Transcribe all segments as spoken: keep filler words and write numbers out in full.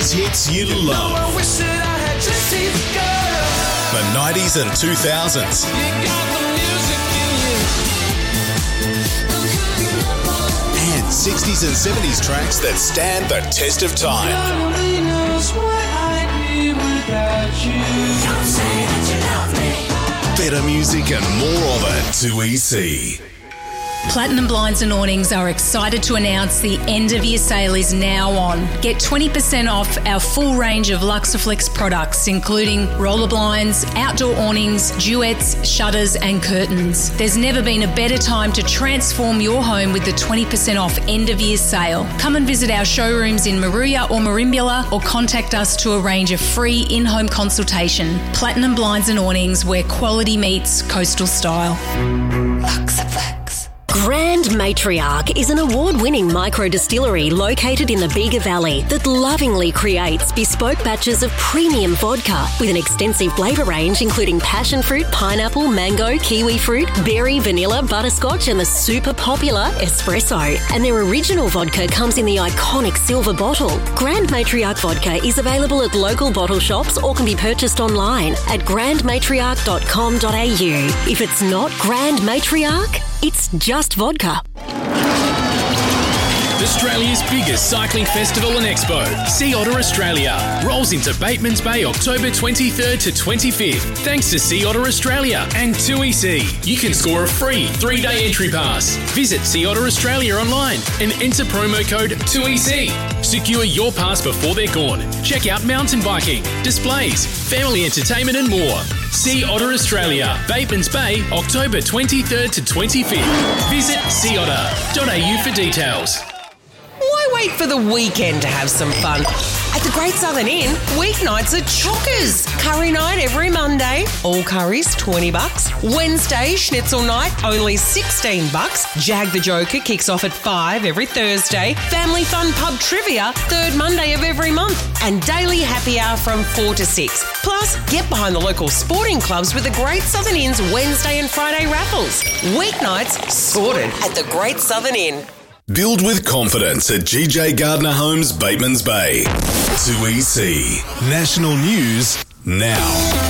eighties hits you love. The nineties and two thousands. And sixties and seventies tracks that stand the test of time. Better music and more of it. two E C. Platinum Blinds and Awnings are excited to announce the end of year sale is now on. Get twenty percent off our full range of Luxaflex products, including roller blinds, outdoor awnings, duets, shutters and curtains. There's never been a better time to transform your home with the twenty percent off end of year sale. Come and visit our showrooms in Maruya or Merimbula or contact us to arrange a free in-home consultation. Platinum Blinds and Awnings, where quality meets coastal style. Luxaflex. Grand Matriarch is an award-winning micro-distillery located in the Bega Valley that lovingly creates bespoke batches of premium vodka with an extensive flavour range including passion fruit, pineapple, mango, kiwi fruit, berry, vanilla, butterscotch and the super popular espresso. And their original vodka comes in the iconic silver bottle. Grand Matriarch vodka is available at local bottle shops or can be purchased online at grand matriarch dot com dot a u. If it's not Grand Matriarch, it's just vodka. Australia's biggest cycling festival and expo, Sea Otter Australia, rolls into Batemans Bay October twenty-third to twenty-fifth. Thanks to Sea Otter Australia and two E C. You can score a free three-day entry pass. Visit Sea Otter Australia online and enter promo code two E C. Secure your pass before they're gone. Check out mountain biking, displays, family entertainment and more. Sea Otter Australia, Batemans Bay, October twenty-third to twenty-fifth. Visit sea otter dot a u for details. Why wait for the weekend to have some fun? At the Great Southern Inn, weeknights are chockers. Curry night every Monday, all curries twenty bucks. Wednesday, schnitzel night, only sixteen bucks. Jag the Joker kicks off at five every Thursday. Family fun pub trivia, third Monday of every month. And daily happy hour from four to six. Plus, get behind the local sporting clubs with the Great Southern Inn's Wednesday and Friday raffles. Weeknights sorted at the Great Southern Inn. Build with confidence at G J Gardner Homes, Batemans Bay. two E C. National News now.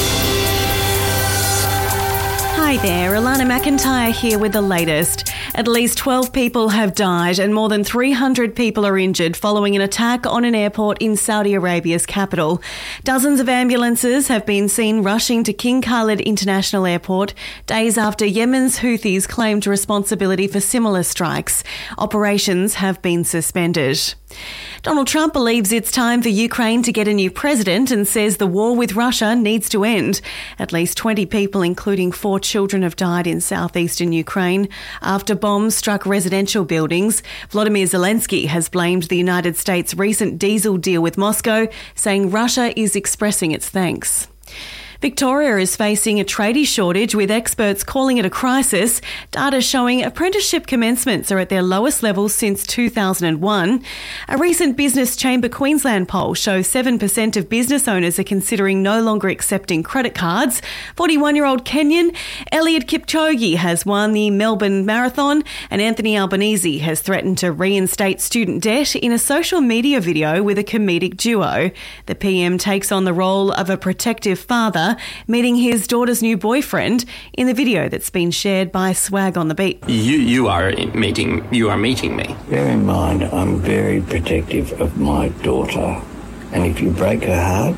Hi there, Alana McIntyre here with the latest. At least twelve people have died and more than three hundred people are injured following an attack on an airport in Saudi Arabia's capital. Dozens of ambulances have been seen rushing to King Khalid International Airport days after Yemen's Houthis claimed responsibility for similar strikes. Operations have been suspended. Donald Trump believes it's time for Ukraine to get a new president and says the war with Russia needs to end. At least twenty people, including four children, have died in southeastern Ukraine after bombs struck residential buildings. Volodymyr Zelensky has blamed the United States' recent diesel deal with Moscow, saying Russia is expressing its thanks. Victoria is facing a tradie shortage, with experts calling it a crisis. Data showing apprenticeship commencements are at their lowest levels since two thousand one. A recent Business Chamber Queensland poll shows seven percent of business owners are considering no longer accepting credit cards. forty-one-year-old Kenyan Eliud Kipchoge has won the Melbourne Marathon, and Anthony Albanese has threatened to reinstate student debt in a social media video with a comedic duo. The P M takes on the role of a protective father, meeting his daughter's new boyfriend in the video that's been shared by Swag on the Beat. You you are meeting you are meeting me. Bear in mind, I'm very protective of my daughter, and if you break her heart,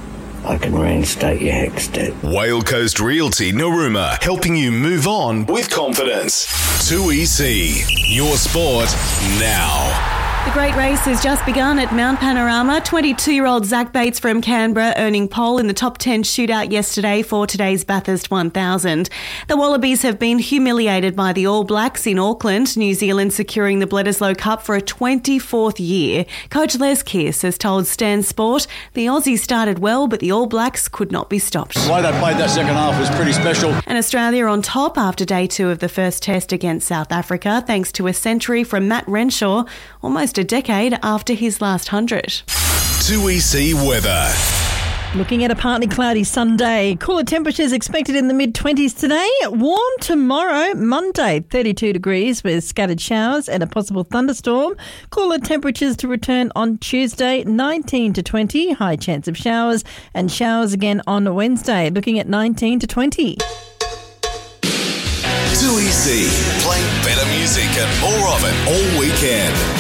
I can reinstate your HECS debt. Whale Coast Realty Narooma, helping you move on with confidence. two E C. Your sport now. The great race has just begun at Mount Panorama. twenty-two-year-old Zach Bates from Canberra earning pole in the top ten shootout yesterday for today's Bathurst one thousand. The Wallabies have been humiliated by the All Blacks in Auckland, New Zealand securing the Bledisloe Cup for a twenty-fourth year. Coach Les Kearse has told Stan Sport the Aussies started well, but the All Blacks could not be stopped. The way they played that second half was pretty special. And Australia on top after day two of the first test against South Africa, thanks to a century from Matt Renshaw, almost a decade after his last hundred. two E C weather. Looking at a partly cloudy Sunday. Cooler temperatures expected in the mid-twenties today. Warm tomorrow, Monday, thirty-two degrees with scattered showers and a possible thunderstorm. Cooler temperatures to return on Tuesday, nineteen to twenty. High chance of showers and showers again on Wednesday. Looking at nineteen to twenty. two E C, playing better music and more of it all weekend.